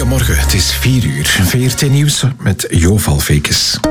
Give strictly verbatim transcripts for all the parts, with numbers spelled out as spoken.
Goedemorgen, het is vier uur. V R T Nieuws met Jo Valvekes.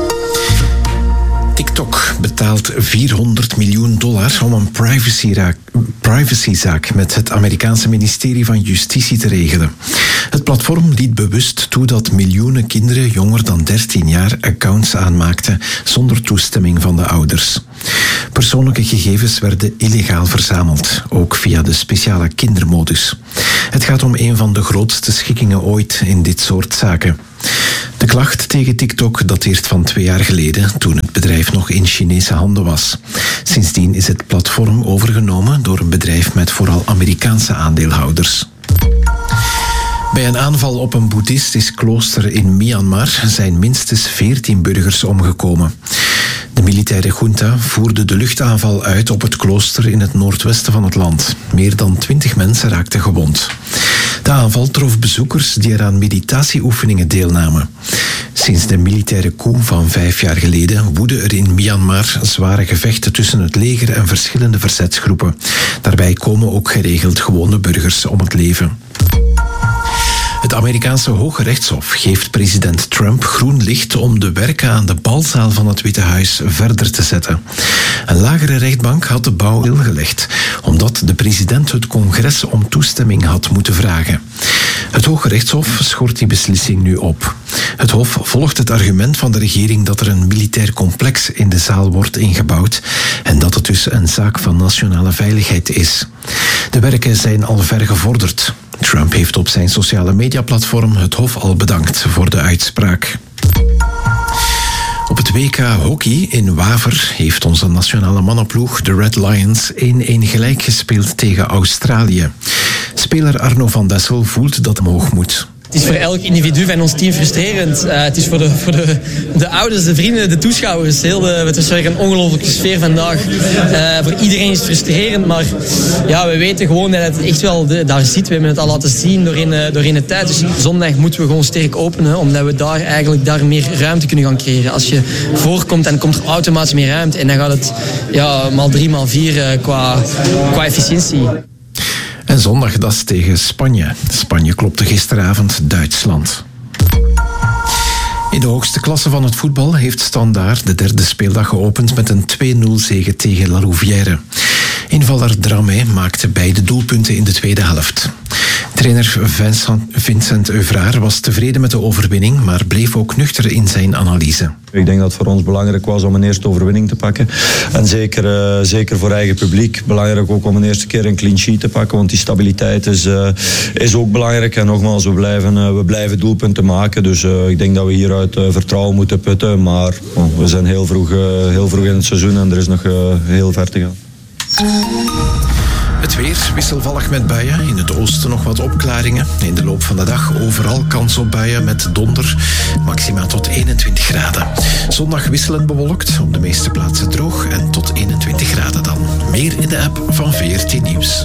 TikTok betaalt vierhonderd miljoen dollar om een privacyzaak, privacyzaak met het Amerikaanse ministerie van Justitie te regelen. Het platform liet bewust toe dat miljoenen kinderen jonger dan dertien jaar accounts aanmaakten zonder toestemming van de ouders. Persoonlijke gegevens werden illegaal verzameld, ook via de speciale kindermodus. Het gaat om een van de grootste schikkingen ooit in dit soort zaken. De klacht tegen TikTok dateert van twee jaar geleden, toen het bedrijf nog in Chinese handen was. Sindsdien is het platform overgenomen door een bedrijf met vooral Amerikaanse aandeelhouders. Bij een aanval op een boeddhistisch klooster in Myanmar zijn minstens veertien burgers omgekomen. De militaire junta voerde de luchtaanval uit op het klooster in het noordwesten van het land. Meer dan twintig mensen raakten gewond. De aanval trof bezoekers die er aan meditatieoefeningen deelnamen. Sinds de militaire coup van vijf jaar geleden woeden er in Myanmar zware gevechten tussen het leger en verschillende verzetsgroepen. Daarbij komen ook geregeld gewone burgers om het leven. Het Amerikaanse Hoge Rechtshof geeft president Trump groen licht om de werken aan de balzaal van het Witte Huis verder te zetten. Een lagere rechtbank had de bouw stilgelegd, omdat de president het congres om toestemming had moeten vragen. Het Hoge Rechtshof schort die beslissing nu op. Het Hof volgt het argument van de regering dat er een militair complex in de zaal wordt ingebouwd en dat het dus een zaak van nationale veiligheid is. De werken zijn al ver gevorderd. Trump heeft op zijn sociale mediaplatform het Hof al bedankt voor de uitspraak. Op het W K hockey in Waver heeft onze nationale mannenploeg, de Red Lions, één-één gelijk gespeeld tegen Australië. Speler Arno van Dessel voelt dat het omhoog moet. Het is voor elk individu van ons team frustrerend. Uh, het is voor, de, voor de, de ouders, de vrienden, de toeschouwers. Heel de, het is weer een ongelofelijke sfeer vandaag. Uh, voor iedereen is het frustrerend, maar ja, we weten gewoon dat het echt wel de, daar zit. We hebben het al laten zien doorheen, uh, doorheen de tijd. Dus zondag moeten we gewoon sterk openen, omdat we daar eigenlijk daar meer ruimte kunnen gaan creëren. Als je voorkomt, dan komt er automatisch meer ruimte. En dan gaat het ja, maal drie, maal vier uh, qua, qua efficiëntie. En zondag dat is tegen Spanje. Spanje klopte gisteravond Duitsland. In de hoogste klasse van het voetbal heeft Standaard de derde speeldag geopend met een twee-nul zege tegen La Louvière. Invaller Dramé maakte beide doelpunten in de tweede helft. Trainer Vincent, Vincent Euvraar was tevreden met de overwinning, maar bleef ook nuchter in zijn analyse. Ik denk dat het voor ons belangrijk was om een eerste overwinning te pakken. En zeker, uh, zeker voor eigen publiek. Belangrijk ook om een eerste keer een clean sheet te pakken, want die stabiliteit is, uh, is ook belangrijk. En nogmaals, we blijven, uh, we blijven doelpunten maken. Dus uh, ik denk dat we hieruit uh, vertrouwen moeten putten. Maar oh, we zijn heel vroeg, uh, heel vroeg in het seizoen en er is nog uh, heel ver te gaan. Het weer wisselvallig met buien. In het oosten nog wat opklaringen. In de loop van de dag overal kans op buien met donder. Maxima tot eenentwintig graden. Zondag wisselend bewolkt. Op de meeste plaatsen droog. En tot eenentwintig graden dan. Meer in de app van V R T Nieuws.